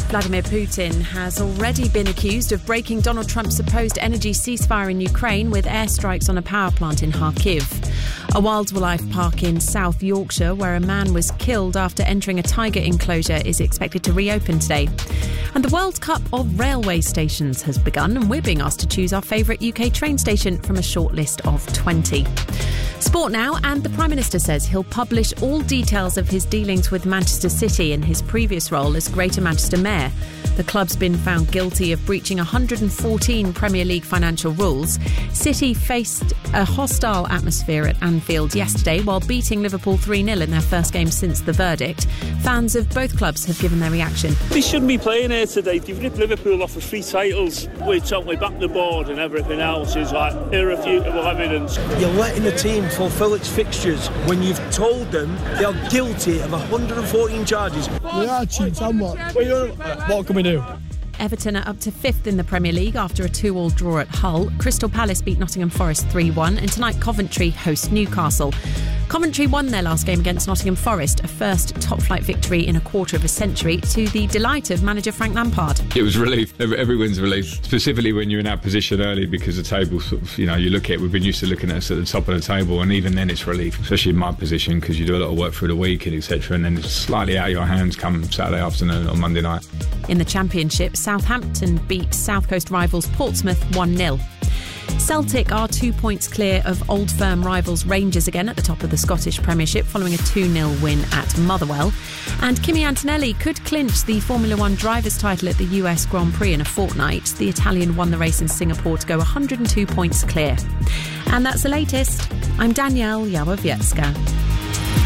Vladimir Putin has already been accused of breaking Donald Trump's supposed energy ceasefire in Ukraine with airstrikes on a power plant in Kharkiv. A wildlife park in South Yorkshire, where a man was killed after entering a tiger enclosure, is expected to reopen today. And the World Cup of railway stations has begun, and we're being asked to choose our favourite UK train station from a short list of 20. Sport now, and the Prime Minister says he'll publish all details of his dealings with Manchester City in his previous role as Greater Manchester Mayor. The club's been found guilty of breaching 114 Premier League financial rules. City faced a hostile atmosphere at Anfield yesterday while beating Liverpool 3-0 in their first game since the verdict. Fans of both clubs have given their reaction. They shouldn't be playing here today. They've ripped Liverpool off for 3 titles. We're totally back the board, and everything else is like irrefutable evidence. You're letting the team fulfil its fixtures when you've told them they are guilty of 114 charges. We are cheats, and what can we do? Everton are up to 5th in the Premier League after a 2-2 draw at Hull. Crystal Palace beat Nottingham Forest 3-1, and tonight Coventry host Newcastle. Coventry won their last game against Nottingham Forest, a first top-flight victory in a quarter of a century, to the delight of manager Frank Lampard. It was relief. Everyone's relief, specifically when you're in that position early, because the table sort of, you look at it, we've been used to looking at us at the top of the table, and even then it's relief, especially in my position, because you do a lot of work through the week and etc., and then it's slightly out of your hands come Saturday afternoon or Monday night. In the Championship, Southampton beat South Coast rivals Portsmouth 1-0. Celtic are 2 points clear of Old Firm rivals Rangers again at the top of the Scottish Premiership following a 2-0 win at Motherwell. And Kimi Antonelli could clinch the Formula One driver's title at the US Grand Prix in a fortnight. The Italian won the race in Singapore to go 102 points clear. And that's the latest. I'm Danielle Yawowiecka.